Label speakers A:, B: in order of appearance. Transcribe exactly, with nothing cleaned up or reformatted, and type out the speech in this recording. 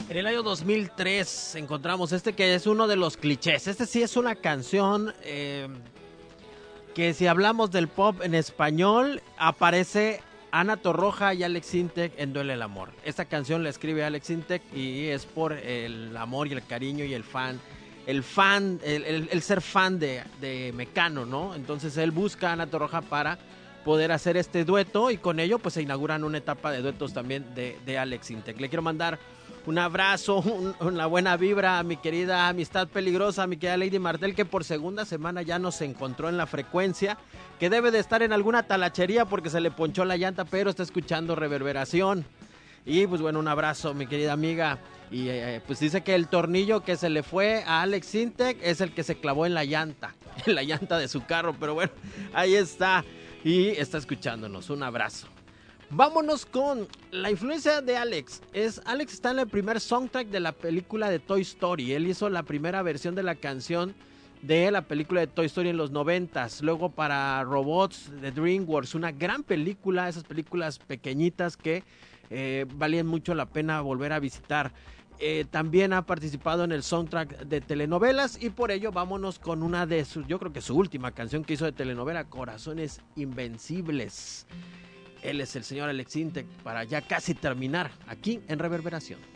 A: En el año dos mil tres encontramos este que es uno de los clichés. Este sí es una canción eh, que si hablamos del pop en español, aparece Ana Torroja y Alex Sintek en Duele el Amor. Esta canción la escribe Alex Sintek y es por el amor y el cariño y el fan, el fan, el, el, el ser fan de, de Mecano, ¿no? Entonces él busca a Ana Torroja para poder hacer este dueto y con ello pues se inauguran una etapa de duetos también de, de Alex Sintek. Le quiero mandar un abrazo, un, una buena vibra a mi querida Amistad Peligrosa, a mi querida Lady Martel, que por segunda semana ya nos encontró en la frecuencia, que debe de estar en alguna talachería porque se le ponchó la llanta, pero está escuchando Reverberación. Y pues bueno, un abrazo, mi querida amiga. Y eh, pues dice que el tornillo que se le fue a Alex Sintek es el que se clavó en la llanta, en la llanta de su carro, pero bueno, ahí está. Y está escuchándonos, un abrazo. Vámonos con la influencia de Alex. Es, Alex está en el primer soundtrack de la película de Toy Story. Él hizo la primera versión de la canción de la película de Toy Story en los noventas. Luego para Robots de DreamWorks, una gran película, esas películas pequeñitas que eh, valían mucho la pena volver a visitar. Eh, también ha participado en el soundtrack de telenovelas y por ello vámonos con una de sus, yo creo que su última canción que hizo de telenovela, Corazones Invencibles. Él es el señor Alex Sintek para ya casi terminar aquí en Reverberación.